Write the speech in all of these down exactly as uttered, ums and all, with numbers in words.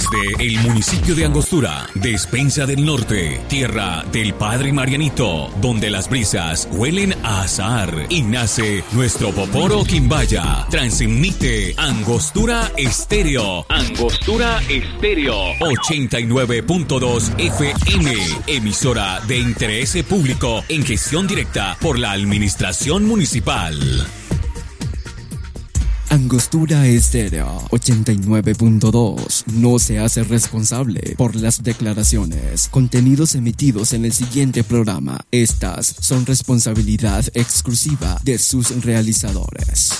Desde el municipio de Angostura, Despensa del Norte, tierra del Padre Marianito, donde las brisas huelen a azahar y nace nuestro Poporo Quimbaya. Transmite Angostura Estéreo. Angostura Estéreo. ochenta y nueve punto dos F M. Emisora de interés público en gestión directa por la Administración Municipal. Angostura Estéreo ochenta y nueve punto dos no se hace responsable por las declaraciones, contenidos emitidos en el siguiente programa. Estas son responsabilidad exclusiva de sus realizadores.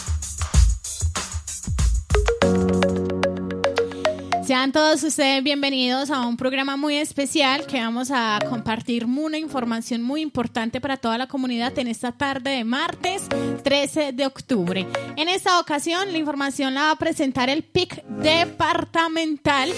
Sean todos ustedes bienvenidos a un programa muy especial que vamos a compartir una información muy importante para toda la comunidad en esta tarde de martes trece de octubre. En esta ocasión la información la va a presentar el P I C departamental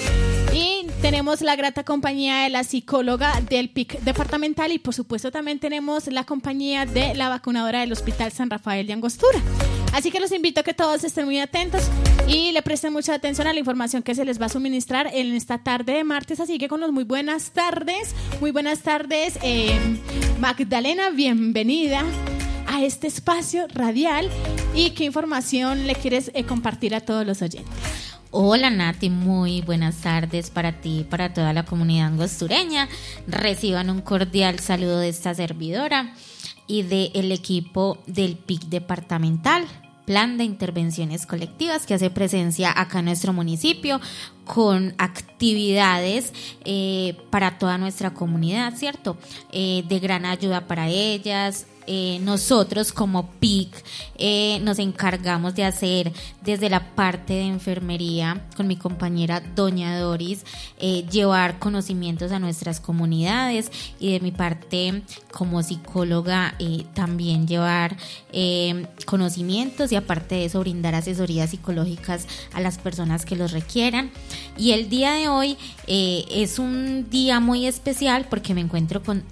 y tenemos la grata compañía de la psicóloga del P I C departamental y por supuesto también tenemos la compañía de la vacunadora del Hospital San Rafael de Angostura. Así que los invito a que todos estén muy atentos y le presten mucha atención a la información que se les va a suministrar en esta tarde de martes. Así que con los muy buenas tardes, muy buenas tardes, eh, Magdalena, bienvenida a este espacio radial. ¿Y qué información le quieres eh, compartir a todos los oyentes? Hola Nati, muy buenas tardes para ti y para toda la comunidad angostureña. Reciban un cordial saludo de esta servidora y del equipo del P I C departamental, Plan de Intervenciones Colectivas, que hace presencia acá en nuestro municipio con actividades eh, para toda nuestra comunidad, ¿cierto? Eh, de gran ayuda para ellas. Eh, nosotros como P I C eh, nos encargamos de hacer desde la parte de enfermería con mi compañera doña Doris, eh, llevar conocimientos a nuestras comunidades y de mi parte como psicóloga eh, también llevar eh, conocimientos y aparte de eso brindar asesorías psicológicas a las personas que los requieran. Y el día de hoy eh, es un día muy especial porque me encuentro con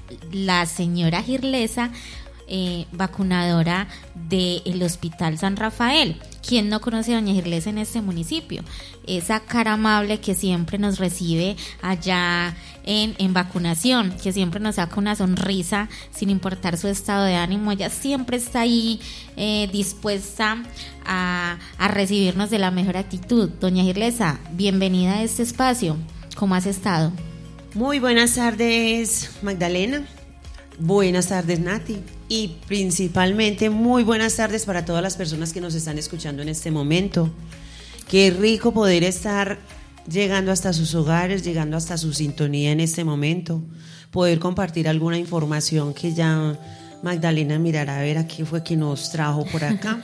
la señora Girlesa, eh, vacunadora del Hospital San Rafael. ¿Quién no conoce a doña Girlesa en este municipio? Esa cara amable que siempre nos recibe allá en, en vacunación, que siempre nos saca una sonrisa sin importar su estado de ánimo. Ella siempre está ahí eh, dispuesta a, a recibirnos de la mejor actitud. Doña Girlesa, bienvenida a este espacio. ¿Cómo has estado? Muy buenas tardes, Magdalena. Buenas tardes, Nati. Y principalmente muy buenas tardes para todas las personas que nos están escuchando en este momento. Qué rico poder estar llegando hasta sus hogares, llegando hasta su sintonía en este momento. Poder compartir alguna información que ya Magdalena mirará a ver a qué fue que nos trajo por acá.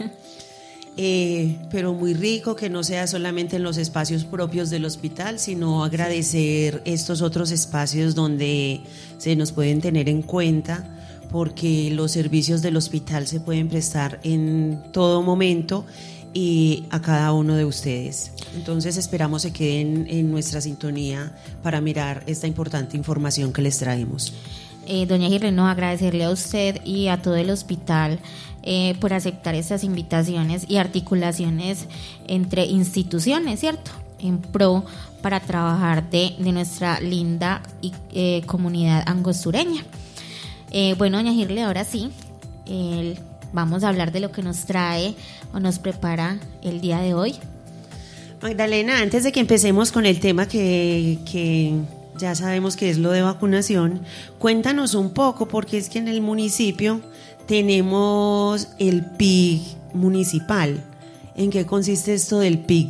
Eh, pero muy rico que no sea solamente en los espacios propios del hospital, sino agradecer estos otros espacios donde se nos pueden tener en cuenta, porque los servicios del hospital se pueden prestar en todo momento y a cada uno de ustedes. Entonces esperamos se queden en nuestra sintonía para mirar esta importante información que les traemos. Eh, doña Girleno, agradecerle a usted y a todo el hospital eh, por aceptar estas invitaciones y articulaciones entre instituciones, ¿cierto? En pro para trabajar de, de nuestra linda y, eh, comunidad angostureña. Eh, bueno, doña Girle, ahora sí, eh, vamos a hablar de lo que nos trae o nos prepara el día de hoy. Magdalena, antes de que empecemos con el tema que... que... ya sabemos que es lo de vacunación, cuéntanos un poco, porque es que en el municipio tenemos el P I C municipal. ¿En qué consiste esto del P I C